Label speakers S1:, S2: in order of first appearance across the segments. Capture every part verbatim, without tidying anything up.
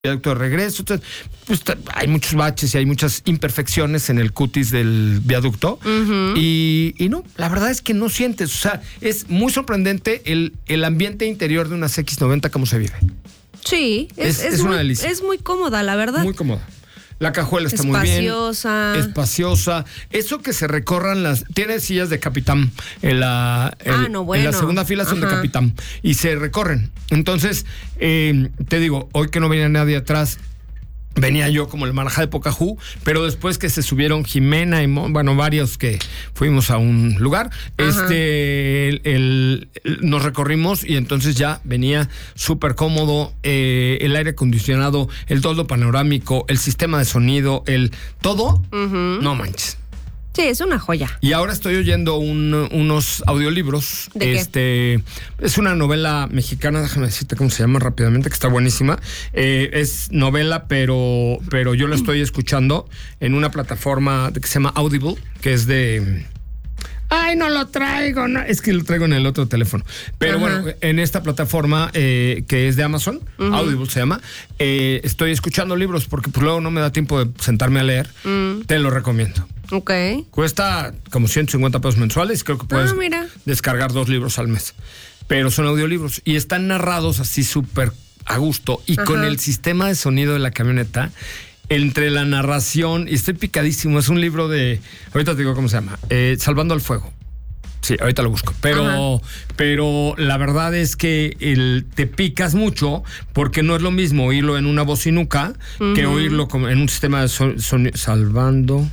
S1: viaducto de regreso. Entonces, pues, hay muchos baches y hay muchas imperfecciones en el cutis del viaducto. Uh-huh. y, y no, la verdad es que no sientes. O sea, es muy sorprendente el, el ambiente interior de una C X noventa, cómo se vive.
S2: Sí, es, es, es, es una
S1: muy,
S2: delicia. Es muy cómoda, la verdad.
S1: Muy cómoda. La cajuela está muy bien.
S2: Espaciosa.
S1: Espaciosa. Eso que se recorran las... Tiene sillas de capitán. En la, el,
S2: ah, no, bueno.
S1: En la segunda fila son
S2: Ajá.
S1: de capitán. Y se recorren. Entonces, eh, te digo, hoy que no venía nadie atrás, venía yo como el marajá de Pocahú, pero después que se subieron Jimena y, bueno, varios que fuimos a un lugar, Ajá. este, el, el, el, nos recorrimos y entonces ya venía súper cómodo, eh, el aire acondicionado, el toldo panorámico, el sistema de sonido, el todo, uh-huh. no manches.
S2: Sí, es una joya.
S1: Y ahora estoy oyendo un, unos audiolibros.
S2: ¿De
S1: este, qué? Es una novela mexicana, déjame decirte cómo se llama rápidamente, que está buenísima. Eh, es novela, pero, pero yo la estoy escuchando en una plataforma que se llama Audible, que es de... Ay, no lo traigo, no. Es que lo traigo en el otro teléfono. Pero Ajá. bueno, en esta plataforma eh, que es de Amazon, uh-huh. Audible se llama, eh, estoy escuchando libros porque pues luego no me da tiempo de sentarme a leer. Uh-huh. Te lo recomiendo.
S2: Ok.
S1: Cuesta como ciento cincuenta pesos mensuales. Creo que puedes
S2: ah,
S1: descargar dos libros al mes. Pero son audiolibros y están narrados así súper a gusto. Y Ajá. con el sistema de sonido de la camioneta, entre la narración, y estoy picadísimo, es un libro de, ahorita te digo cómo se llama, eh, Salvando al Fuego. Sí, ahorita lo busco. Pero, pero la verdad es que el, te picas mucho porque no es lo mismo oírlo en una bocinuca uh-huh. que oírlo como en un sistema de son, son, Salvando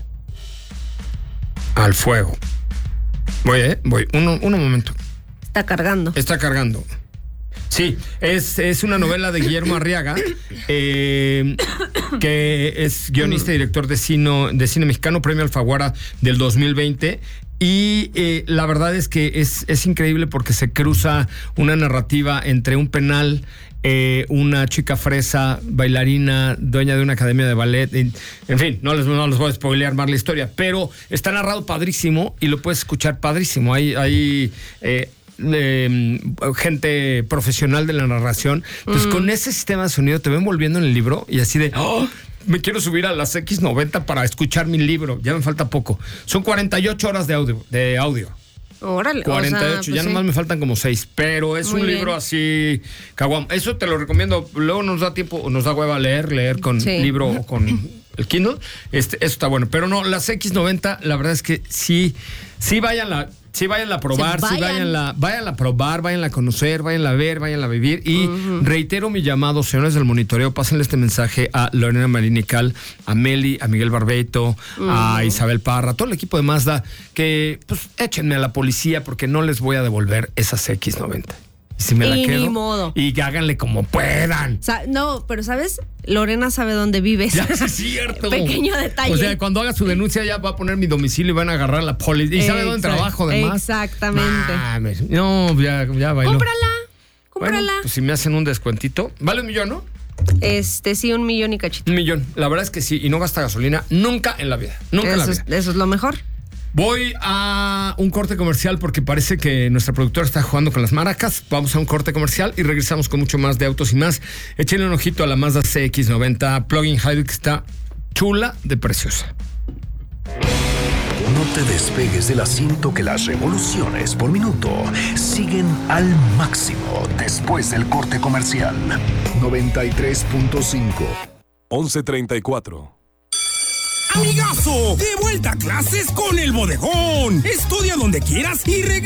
S1: al Fuego. Voy, ¿eh? Voy. Uno, un momento.
S2: Está cargando.
S1: Está cargando. Sí, es, es una novela de Guillermo Arriaga, eh, que es guionista y director de cine, de cine mexicano, premio Alfaguara del dos mil veinte. Y eh, la verdad es que es, es increíble porque se cruza una narrativa entre un penal, eh, una chica fresa, bailarina, dueña de una academia de ballet. En, en fin, no les, no les voy a spoilear más la historia, pero está narrado padrísimo y lo puedes escuchar padrísimo. Hay... hay eh, Eh, gente profesional de la narración. Entonces, mm. con ese sistema de sonido te ven volviendo en el libro y así de, oh, me quiero subir a las X noventa para escuchar mi libro. Ya me falta poco. Son cuarenta y ocho horas de audio. De audio.
S2: Órale.
S1: cuarenta y ocho, o sea, pues ya sí. nomás me faltan como seis, pero es Muy un bien. libro así, caguam. Eso te lo recomiendo. Luego nos da tiempo, nos da hueva leer, leer con sí. libro o con el Kindle. Este, eso está bueno. Pero no, las X noventa, la verdad es que sí, sí vayan la. Sí, váyanla a probar, sí, váyanla, váyanla a probar, váyanla a conocer, váyanla a ver, váyanla a vivir. Y uh-huh. reitero mi llamado, señores del monitoreo, pásenle este mensaje a Lorena Marinical, a Meli, a Miguel Barbeito, uh-huh. a Isabel Parra, todo el equipo de Mazda, que pues échenme a la policía porque no les voy a devolver esas X noventa. Y si me
S2: y
S1: la quedo,
S2: ni modo.
S1: Y háganle como puedan.
S2: O sea, no, pero ¿sabes? Lorena sabe dónde vives.
S1: Ya, sí es cierto.
S2: Pequeño detalle.
S1: O sea, cuando haga su denuncia ya va a poner mi domicilio y van a agarrar a la policía. Y sabe dónde trabajo, además.
S2: Exactamente.
S1: Mames. No, ya, ya bailó.
S2: Cómprala, cómprala.
S1: Bueno, pues si me hacen un descuentito. Vale un millón, ¿no?
S2: Este, sí, un millón y cachito.
S1: Un millón. La verdad es que sí. Y no gasta gasolina nunca en la vida. Nunca
S2: eso
S1: en la vida.
S2: Es, eso es lo mejor.
S1: Voy a un corte comercial porque parece que nuestra productora está jugando con las maracas. Vamos a un corte comercial y regresamos con mucho más de autos y más. Échenle un ojito a la Mazda C X noventa Plug-in Hybrid, que está chula de preciosa.
S3: No te despegues del asiento, que las revoluciones por minuto siguen al máximo después del corte comercial. noventa y tres punto cinco.
S4: once treinta y cuatro.
S5: ¡Amigazo! ¡De vuelta a clases con el Bodegón! Estudia donde quieras y regresa.